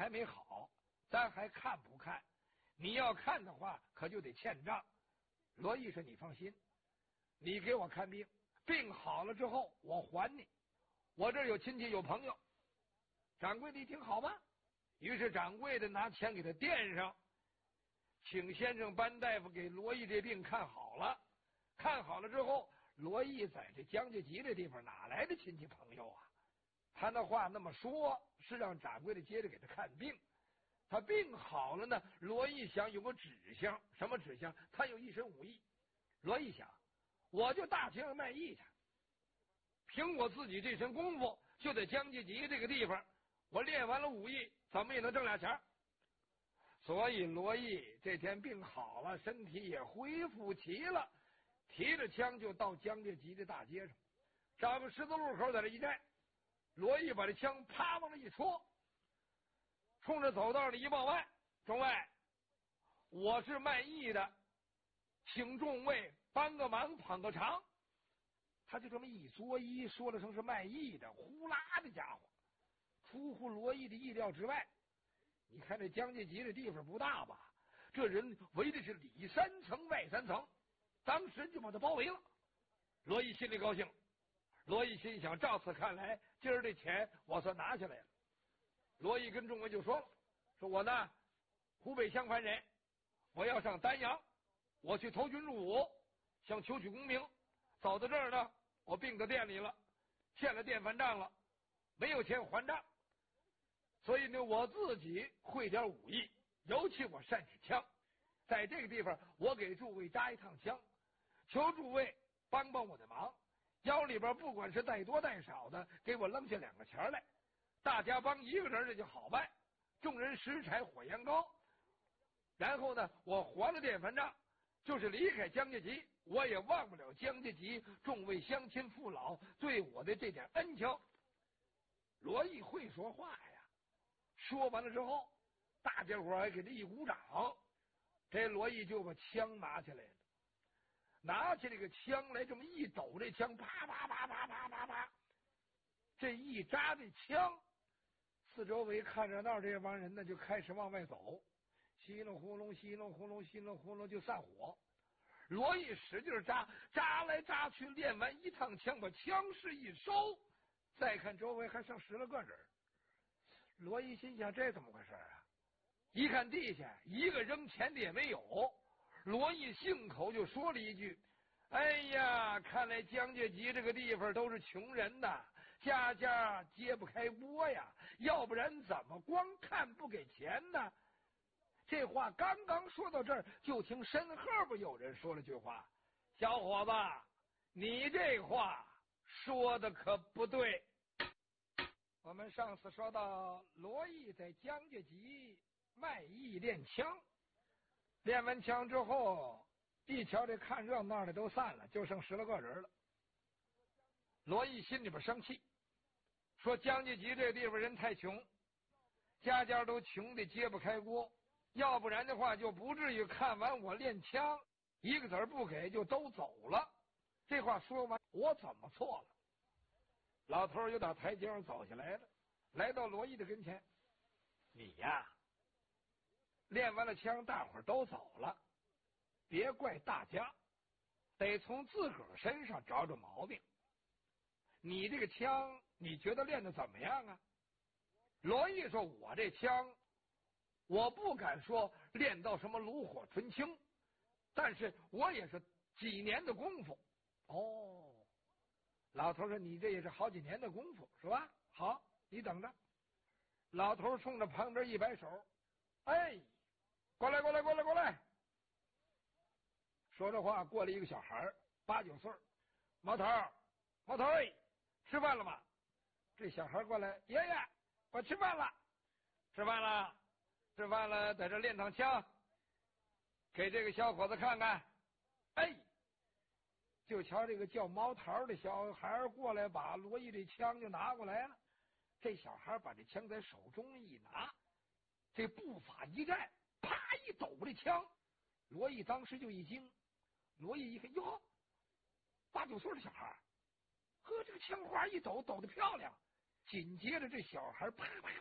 还没好，咱还看不看？你要看的话，可就得欠账。罗毅说：“你放心，你给我看病，病好了之后我还你。我这有亲戚有朋友。”掌柜的一听好吧，于是掌柜的拿钱给他垫上，请先生班大夫给罗毅这病看好了。看好了之后，罗毅在这江家集这地方哪来的亲戚朋友啊？他那话那么说，是让掌柜的接着给他看病。他病好了呢，罗毅想有个指向，什么指向？他有一身武艺。罗毅想，我就大街上卖艺去，凭我自己这身功夫，就在江家集这个地方，我练完了武艺，怎么也能挣俩钱。所以罗毅这天病好了，身体也恢复齐了，提着枪就到江家集的大街上，找个十字路口在这一站。罗毅把这枪啪往那一戳，冲着走道里一报万：“众位，我是卖艺的，请众位帮个忙，捧个场。”他就这么一作揖，说了声是卖艺的，呼啦的家伙，出乎罗毅的意料之外。你看这江家集这地方不大吧？这人围的是里三层外三层，当时就把他包围了。罗毅心里高兴，罗毅心想，照此看来，今儿这钱我算拿下来了。罗毅跟众位就说了：“说我呢，湖北襄樊人，我要上丹阳，我去投军入伍，想求取功名。走到这儿呢，我病到店里了，欠了店饭账了，没有钱还账。所以呢，我自己会点武艺，尤其我善使枪，在这个地方，我给诸位扎一趟枪，求诸位帮帮我的忙。腰里边不管是带多带少的，给我扔下2个钱来，大家帮一个人这就好办。众人拾柴火焰高。然后呢，我还了店饭账，就是离开江家集，我也忘不了江家集众位乡亲父老对我的这点恩情。”罗毅会说话呀，说完了之后，大家伙还给他一鼓掌。这罗毅就把枪拿起来了，拿起这个枪来，这么一抖，这枪啪啪啪啪啪啪啪，这一扎这枪，四周围看热闹这帮人呢就开始往外走，稀里呼隆稀里呼隆稀里呼隆就散伙。罗毅使劲扎，扎来扎去，练完一趟枪，把枪势一收，再看周围还剩10来个人。罗毅心想，这怎么回事啊？一看地下一个扔钱的也没有，罗毅信口就说了一句：“哎呀，看来江家集这个地方都是穷人呐，家家揭不开锅呀，要不然怎么光看不给钱呢？”这话刚刚说到这儿，就听身后边有人说了句话：“小伙子，你这话说的可不对。”我们上次说到罗毅在江家集卖艺练枪，练完枪之后，一瞧这看热闹的都散了，就剩10来个人了。罗毅心里边生气，说江家集这地方人太穷，家家都穷的揭不开锅，要不然的话就不至于看完我练枪一个子儿不给就都走了。这话说完，我怎么错了？老头又打台阶上走下来了，来到罗毅的跟前：“你呀，练完了枪，大伙儿都走了，别怪大家，得从自个儿身上找找毛病。你这个枪，你觉得练得怎么样啊？”罗毅说：“我这枪，我不敢说练到什么炉火纯青，但是我也是几年的功夫。”哦，老头说：“你这也是好几年的功夫是吧？好，你等着。”老头冲着旁边一摆手：“哎，过来过来过来过来！”说这话过来一个小孩8、9岁，毛头毛头，吃饭了吗？这小孩过来：“爷爷，我吃饭了。”“吃饭了，吃饭了，在这练趟枪，给这个小伙子看看。”哎，就瞧这个叫毛头的小孩过来，把罗毅这枪就拿过来了。这小孩把这枪在手中一拿，这步法一站，啪一抖这枪，罗毅当时就一惊。罗毅一看，哟，8、9岁的小孩，呵，这个枪花一抖，抖得漂亮。紧接着这小孩啪啪